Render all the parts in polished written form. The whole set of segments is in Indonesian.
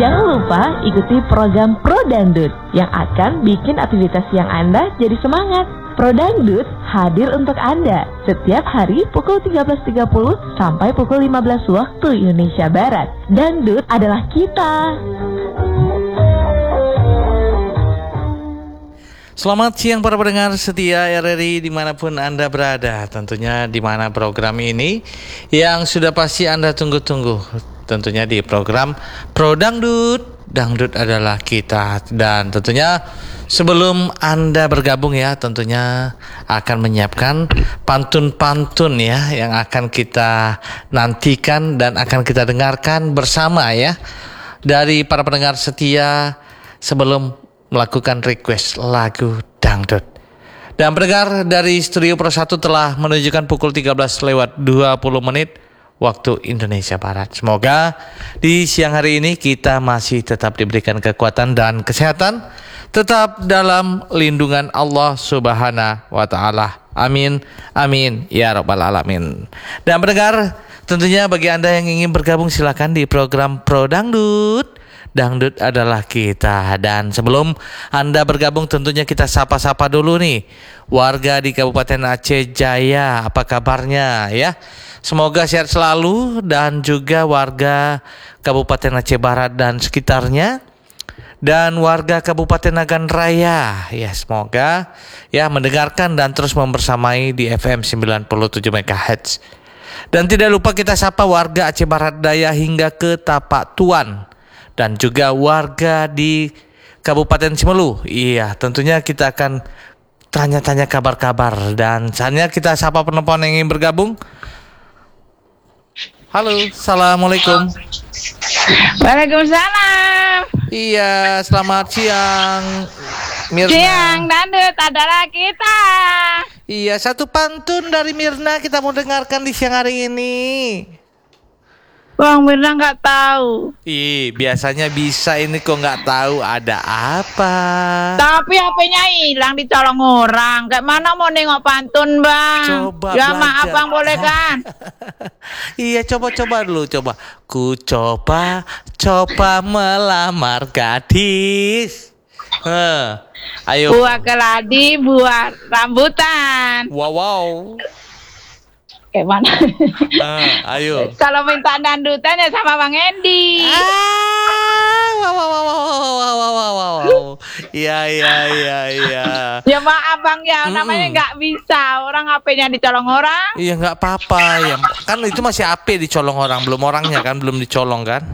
Jangan lupa ikuti program Pro Dangdut yang akan bikin aktivitas siang Anda jadi semangat. Pro Dangdut hadir untuk Anda setiap hari pukul 13.30 sampai pukul 15 waktu Indonesia Barat. Dangdut adalah kita. Selamat siang para pendengar setia RRI dimanapun Anda berada. Tentunya di mana program ini yang sudah pasti Anda tunggu-tunggu. Tentunya di program Pro Dangdut. Dangdut adalah kita. Dan tentunya sebelum Anda bergabung ya, tentunya akan menyiapkan pantun-pantun ya yang akan kita nantikan dan akan kita dengarkan bersama ya dari para pendengar setia sebelum melakukan request lagu dangdut. Dan pendengar dari Studio Pro 1 telah menunjukkan pukul 13:20 waktu Indonesia Barat. Semoga di siang hari ini kita masih tetap diberikan kekuatan dan kesehatan, tetap dalam lindungan Allah Subhanahu wa taala. Amin. Amin ya rabbal alamin. Dan pendengar, tentunya bagi Anda yang ingin bergabung silakan di program Pro Dangdut. Dangdut adalah kita. Dan sebelum Anda bergabung tentunya kita sapa-sapa dulu nih warga di Kabupaten Aceh Jaya, apa kabarnya ya? Semoga sehat selalu. Dan juga warga Kabupaten Aceh Barat dan sekitarnya, dan warga Kabupaten Nagan Raya ya, semoga ya mendengarkan dan terus membersamai di FM 97 MHz. Dan tidak lupa kita sapa warga Aceh Barat Daya hingga ke Tapak Tuan, dan juga warga di Kabupaten Simelu. Iya, tentunya kita akan tanya-tanya kabar-kabar. Dan saatnya kita sapa penelpon yang ingin bergabung. Halo, assalamualaikum. Waalaikumsalam. Iya, selamat siang Mirna. Siang dangdut adalah kita. Iya, satu pantun dari Mirna kita mau dengarkan di siang hari ini. Bang Mirna nggak tahu. Biasanya bisa, ini kok nggak tahu ada apa. Tapi HP-nya hilang, dicolong orang. Kayak mana mau nengok pantun bang? Coba ya belajar. maaf bang, boleh kan? Iya, coba dulu, coba. Ku coba melamar gadis. Ayo. Buah keladi, buah rambutan. Wow. Kayak mana? Ayo. Kalau minta dandutan ya sama Bang Endi. Wow. Iya. Ya maaf bang ya, namanya nggak bisa. Orang HP-nya dicolong orang. Iya, nggak apa-apa ya. Kan itu masih HP dicolong orang, belum orangnya kan, belum dicolong kan.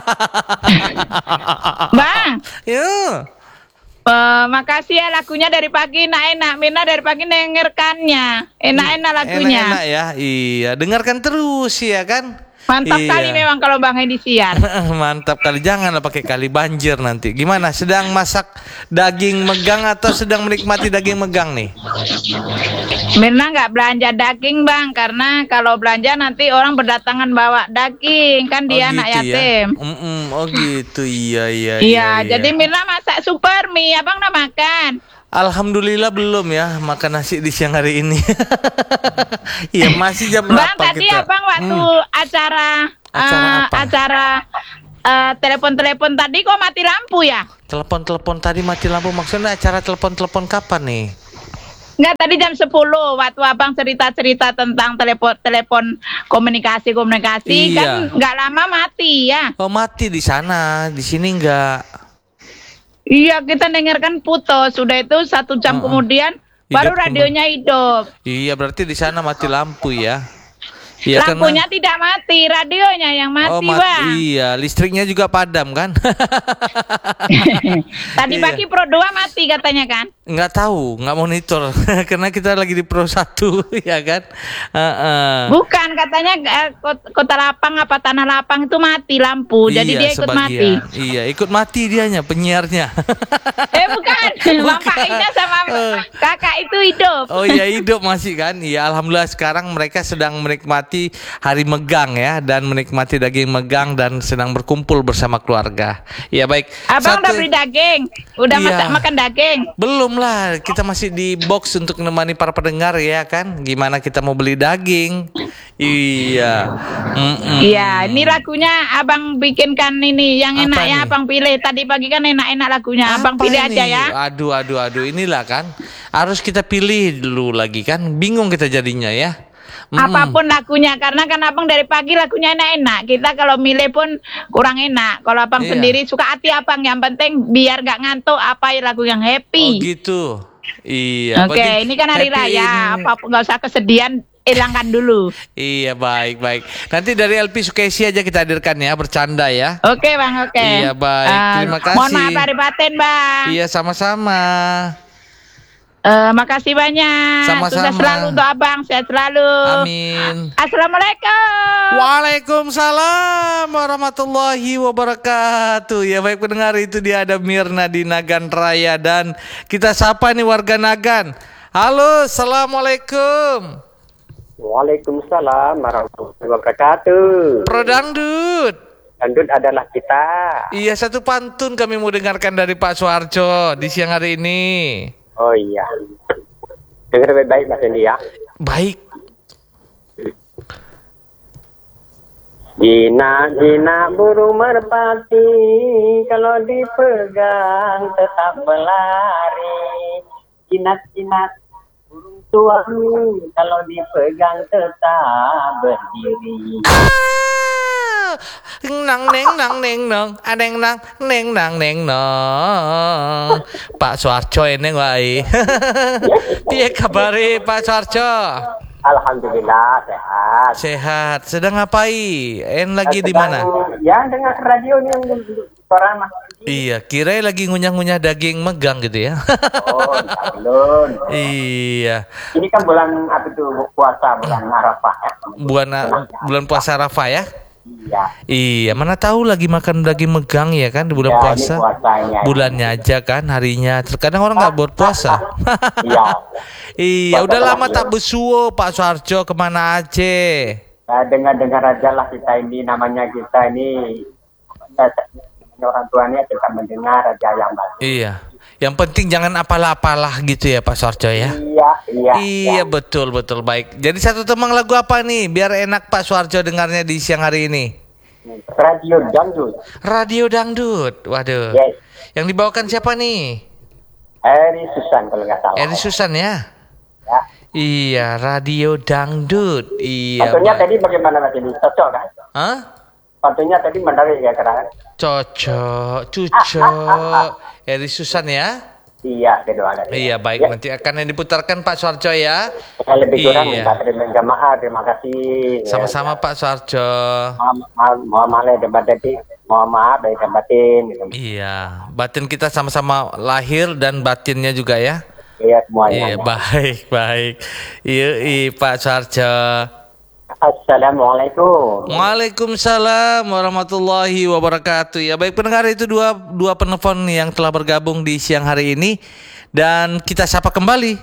Bang. Iya. Makasih ya lagunya dari pagi enak-enak. Mirna dari pagi dengarkannya. Enak-enak lagunya. Enak-enak ya. Iya, dengarkan terus ya kan. Mantap kali memang kalau Bang Edi siar. Mantap kali, janganlah pakai kali banjir nanti. Gimana? Sedang masak daging megang atau sedang menikmati daging megang nih? Mirna nggak belanja daging bang, karena kalau belanja nanti orang berdatangan bawa daging, kan dia anak yatim. Ya? Oh gitu, iya. Iya, jadi Mirna masak super mie, abang udah makan? Alhamdulillah belum ya, makan nasi di siang hari ini. Iya, masih jam berapa Bang, tadi kita? abang waktu acara telepon tadi kok mati lampu ya? Telepon tadi mati lampu, maksudnya acara telepon kapan nih? Enggak, tadi jam 10 waktu abang cerita-cerita tentang telepon komunikasi Iya. Kan nggak lama mati ya. Oh, mati di sana, di sini enggak. Iya, kita dengarkan putus. Sudah itu 1 jam kemudian baru radionya hidup. Iya, berarti di sana mati lampu ya. Iya, lampunya tidak mati, radionya yang mati, Bang. Iya, listriknya juga padam kan? Tadi pagi Pro 2 mati katanya kan? Nggak tahu, nggak monitor. Karena kita lagi di Pro 1, ya kan? Bukan, katanya kota lapang apa tanah lapang itu mati lampu. Jadi dia ikut mati. Iya, ikut mati dianya, penyiarnya. Bukan. Bapak Ina sama kakak itu hidup. Oh iya, hidup masih kan? Iya, alhamdulillah sekarang mereka sedang menikmati hari megang ya, dan menikmati daging megang dan sedang berkumpul bersama keluarga. Iya baik. Abang udah beli daging? Udah Iya. makan daging? Belum lah, kita masih di box untuk menemani para pendengar ya kan. Gimana kita mau beli daging? Iya. Iya, ini lagunya abang bikinkan ini yang Apa enaknya nih? abang pilih. Tadi pagi kan enak-enak lagunya, abang Apa pilih ini? aja ya. Aduh, inilah kan. Harus kita pilih dulu lagi kan. Bingung kita jadinya ya. Apapun lagunya, karena kan abang dari pagi lagunya enak-enak. Kita kalau milih pun kurang enak. Kalau abang Iya. sendiri suka hati abang, yang penting biar gak ngantuk, apa ya lagu yang Oh happy. gitu. Iya. Oke, berarti ini kan hari happy raya, ini- apa nggak usah kesedihan, hilangkan dulu. Iya baik. Nanti dari LP Sukesi aja kita hadirkan ya, bercanda ya. Oke bang, oke. Iya, baik. Terima kasih. Mohon maaf lahir batin bang. Iya sama-sama. Makasih banyak. Sama-sama. Sukses selalu untuk abang, sehat selalu. Amin. Assalamualaikum. Waalaikumsalam warahmatullahi wabarakatuh. Ya baik pendengar, itu dia ada Mirna di Nagan Raya, dan kita sapa nih warga Nagan. Halo, assalamualaikum. Waalaikumsalam warahmatullahi wabarakatuh. Pro Dangdut. Dangdut adalah kita. Iya, satu pantun kami mau dengarkan dari Pak Suharjo di siang hari ini. Oh iya. Dengar baik-baik Mas Endi ya. Baik. Jinak-jinak burung merpati, kalau dipegang tetap berlari. Jinak-jinak burung suami, kalau dipegang tetap berdiri. Nang neng nang neng nong, adeng nang neng nang neng nong. Pak Suharjo ini wae. Piye kabare Pak Suharjo? Alhamdulillah sehat. Sehat. Sedang ngapain? Lagi di mana? Ya dengar radio nih yang suara Mas Endi. Iya, kira lagi ngunyah-ngunyah daging megang gitu ya. Oh, belum. Iya. Ini kan bulan apa itu puasa, bulan Arafah ya. Bulan puasa Arafah ya? Iya. Iya, mana tahu lagi makan daging megang ya kan di bulan Ya, puasa. ini puasanya. Bulannya aja kan, harinya. Terkadang orang nggak berpuasa. Iya. Iya, udah lama tak besuo Pak Suharjo, kemana aja? Nah, dengar-dengar aja lah kita ini, namanya kita ini orang tuanya kita mendengar aja yang baik. Iya. Yang penting jangan apalah-apalah gitu ya Pak Suharjo ya. Iya. Betul baik. Jadi satu temang lagu apa nih biar enak Pak Suharjo dengarnya di siang hari ini? Radio Dangdut. Radio Dangdut. Waduh. Yes. Yang dibawakan siapa nih? Eri Susan kalau nggak salah. Eri Susan ya. Ya. Iya, Radio Dangdut. Iya. Pantunnya baik. tadi bagaimana Mas Endi? Cocok kan? Hah? Pantunnya tadi menarik ya kan? Cocok. Eri Susan ya. Iya, kedua ada. Iya, baik. Ya. Nanti akan diputarkan Pak Suharjo ya. Saya lebih kurang Iya. minta maaf, terima kasih. Sama-sama Pak Suharjo. Mohon maaf dari batin, mohon maaf dari batin. Iya, batin kita sama-sama lahir dan batinnya juga ya. Iya semuanya. Iya, baik. Iya, Pak Suharjo. Assalamualaikum. Waalaikumsalam warahmatullahi wabarakatuh. Ya baik pendengar, itu dua penelpon yang telah bergabung di siang hari ini, dan kita sapa kembali.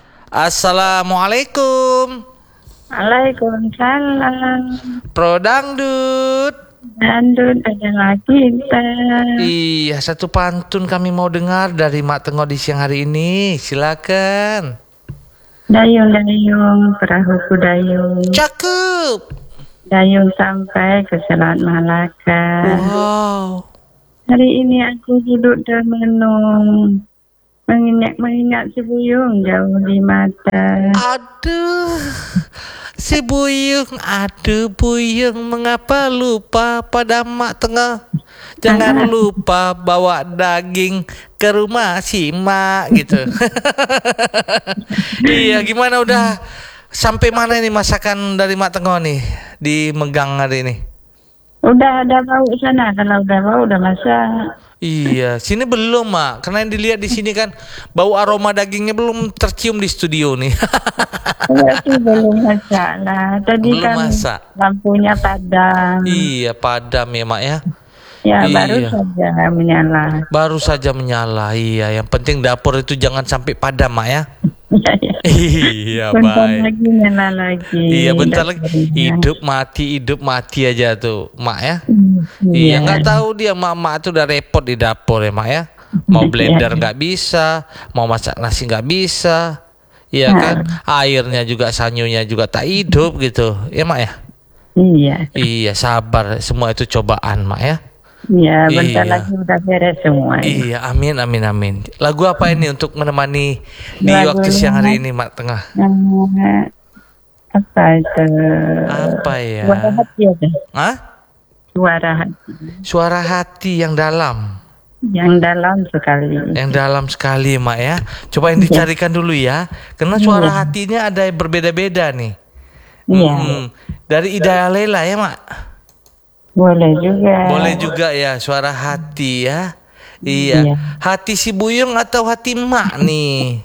Assalamualaikum. Waalaikumsalam. Pro Dangdut. Dangdut adalah kita. Iya, satu pantun kami mau dengar dari Mak Tengok di siang hari ini. Silakan. Dayung-dayung, perahuku dayung. Cakep. Dayung sampai ke Selat Malaka. Wow. Hari ini aku duduk dan menenung. Mengingat si buyung jauh di mata. Aduh, si Buyung, aduh Buyung, mengapa lupa pada Mak Tengah? Jangan lupa bawa daging ke rumah si Mak gitu. Iya, gimana udah sampai mana ini masakan dari Mak Tengah nih di Megang hari ini? Udah ada bau sana, kalau udah bau udah masak. Iya, sini belum Mak. Karena yang dilihat di sini kan bau aroma dagingnya belum tercium di studio nih. Berarti belum masak lah. Tadi Belum kan masak. lampunya padam. Iya, padam ya Mak ya. Ya, Iya. baru saja menyala. Baru saja menyala. Iya, yang penting dapur itu jangan sampai padam, Mak ya. Ya, ya. Iya, Bentar baik. lagi nyala lagi. Iya, bentar lagi. dapurnya. Hidup mati aja tuh, Mak ya. Iya. Iya, nggak tahu dia mak tuh udah repot di dapur ya, Mak ya. Mau blender nggak bisa, mau masak nasi nggak bisa. Iya kan? Airnya juga, sanyunya juga tak hidup gitu. Ya, Mak ya. Iya. Iya, sabar. Semua itu cobaan, Mak ya. Iya, bentar Iya. lagi udah beres semua. Iya, amin, amin, amin. Lagu apa ini untuk menemani di Lagu waktu siang hari ini, Mak Tengah? Apa itu? Apa ya? Suara hati aja. Hah? Suara hati. Suara hati yang dalam. Yang dalam sekali. Yang dalam sekali, Mak ya. Coba yang dicarikan dulu ya. Karena suara hatinya ada yang berbeda-beda nih. Iya. Dari Ida Lela ya, Mak. Boleh juga. Boleh juga ya, suara hati ya. Iya. Iya. Hati si Buyung atau hati Mak nih?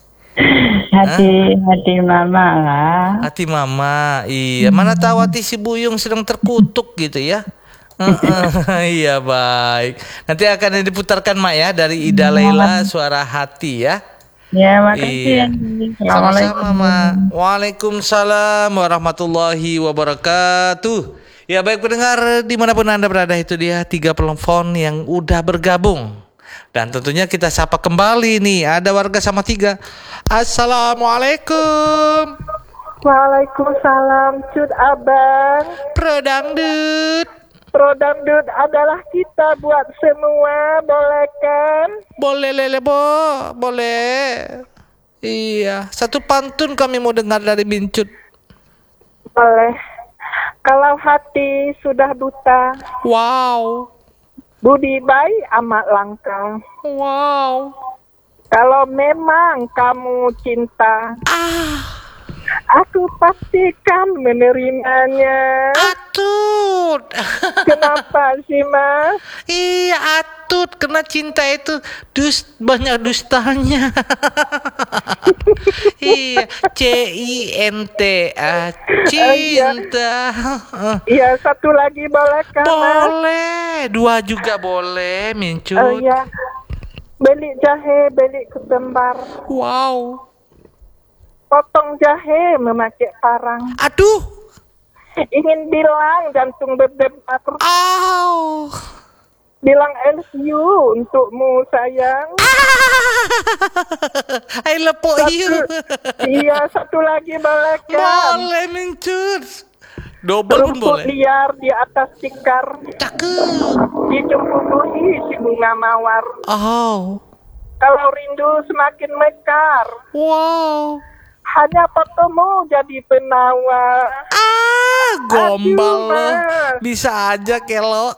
Hati mama lah. Hati Mama. Iya. Mana tahu hati si Buyung sedang terkutuk gitu ya. Iya, baik. Nanti akan diputarkan, Mak ya, dari Ida Lela, suara hati ya. Ya, makasih. Iya. Sama-sama, Mak. Waalaikumsalam warahmatullahi wabarakatuh. Ya, baik pendengar dimanapun Anda berada, itu dia 3 telepon yang udah bergabung. Dan tentunya kita sapa kembali nih, ada warga sama 3. Assalamualaikum. Waalaikumsalam, Cud Abang. Prodangdut. Prodangdut adalah kita buat semua, boleh kan? Boleh Lele Bo, boleh. Iya, satu pantun kami mau dengar dari Bincut. Boleh. Kalau hati sudah buta, Wow. budi baik amat langka. Wow. Kalau memang kamu cinta, aku pastikan menerimanya. Atut. Kenapa sih, Mas? Iya, atut. Kena cinta itu banyak dustanya. Iya, cinta. Cinta. Iya, satu lagi boleh kan, Mas? Boleh. 2 juga boleh, Mincut. Oh iya. Beli jahe, beli ketembar. Wow. Potong jahe memakai parang. Aduh. Ingin bilang jantung berdebar. Au. Bilang I love you untukmu sayang. I love you. Iya, satu lagi boleh kan? Boleh, Mincut. Double pun Rumput boleh. liar di atas tikar. Cakep. Dijempuhi si bunga mawar. Oh. Kalau rindu semakin mekar. Wow. Hanya fotomu jadi penawar. Gombal Aduh, lo. Mas. Bisa aja kelo.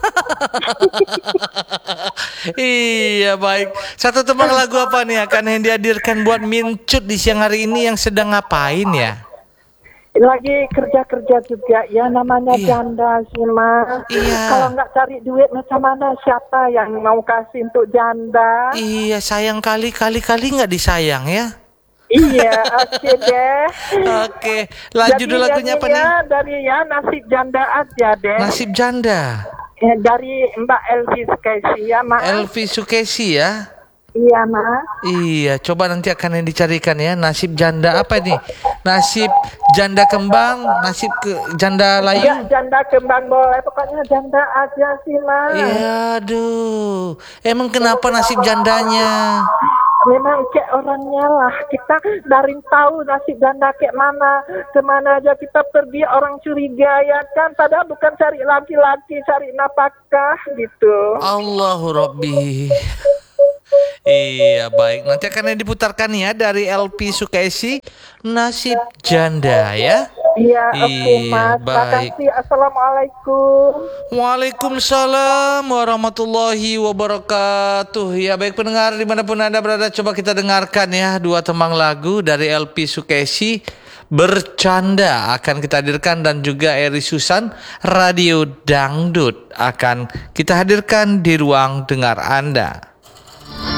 Iya, baik. Satu tembang lagu apa nih akan yang dihadirkan buat Mincut di siang hari ini, yang sedang ngapain ya? Lagi kerja-kerja juga ya, namanya Iya. janda sih, Mas. Iya. Kalau nggak cari duit macam mana, siapa yang mau kasih untuk janda? Iya, sayang kali nggak disayang ya. Iya, oke deh. Oke, lanjut dulu lagunya apa nih? nyanyinya dari ya nasib janda aja deh. Nasib Janda. Dari Mbak Elvi Sukesi ya, Mas. Elvi Sukesi ya. Iya, Mas. Iya, coba nanti akan yang dicarikan ya. Nasib janda apa nih? Nasib janda kembang, nasib janda Ya, layu. janda kembang boleh, pokoknya janda aja sih, Mas. Iya, aduh. Emang kenapa nasib jandanya? Memang kayak orangnya lah, kita dari tahu nasib janda kayak mana, kemana aja kita pergi orang curiga ya kan, padahal bukan cari laki-laki, cari napakah gitu. Allahu Rabbi. Iya, baik. Nanti akan diputarkan ya dari LP Sukesi, Nasib Janda ya. Iya, oke, Iya, Mas. baik. Makasih. Assalamualaikum. Waalaikumsalam warahmatullahi wabarakatuh. Ya, baik pendengar dimanapun Anda berada, coba kita dengarkan ya 2 tembang lagu dari LP Sukesi, Bercanda akan kita hadirkan, dan juga Eri Susan, Radio Dangdut akan kita hadirkan di ruang dengar Anda.